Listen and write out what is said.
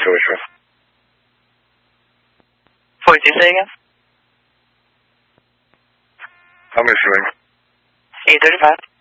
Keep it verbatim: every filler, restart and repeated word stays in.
Georgia. What did you say again? I'm listening. eight thirty-five.